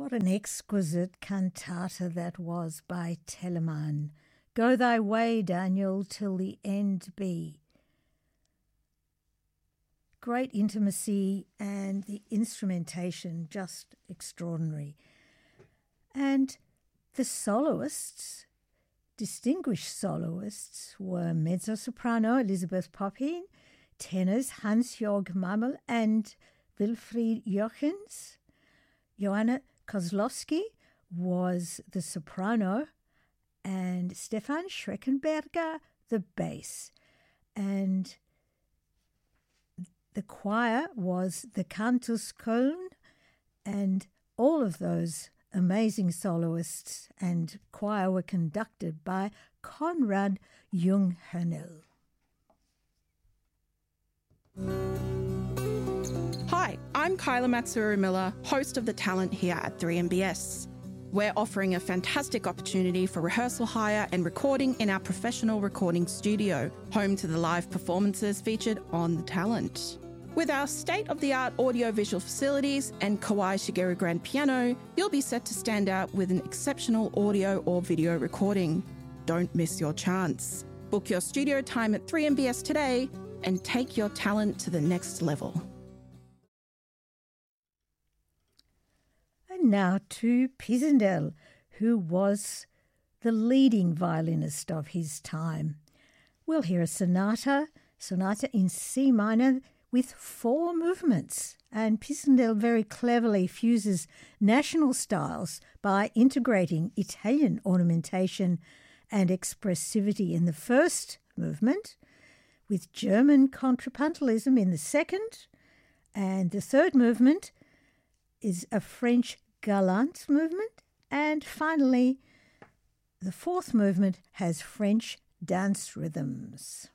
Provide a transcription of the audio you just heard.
What an exquisite cantata that was by Telemann. Go thy way, Daniel, till the end be. Great intimacy and the instrumentation just extraordinary. And the soloists, distinguished soloists, were mezzo-soprano Elisabeth Poppin, tenors Hans-Jörg Mammel and Wilfried Jochens. Joanna Kozlowski was the soprano and Stefan Schreckenberger the bass. And the choir was the Cantus Köln, and all of those amazing soloists and choir were conducted by Konrad Junghernel. Hi, I'm Kyla Matsuru-Miller, host of The Talent here at 3MBS. We're offering a fantastic opportunity for rehearsal hire and recording in our professional recording studio, home to the live performances featured on The Talent. With our state-of-the-art audio-visual facilities and Kawai Shigeru grand piano, you'll be set to stand out with an exceptional audio or video recording. Don't miss your chance. Book your studio time at 3MBS today and take your talent to the next level. And now to Pisendel, who was the leading violinist of his time. We'll hear a sonata in C minor with 4 movements. And Pisendel very cleverly fuses national styles by integrating Italian ornamentation and expressivity in the first movement, with German contrapuntalism in the second, and the third movement is a French galant movement, and finally the fourth movement has French dance rhythms.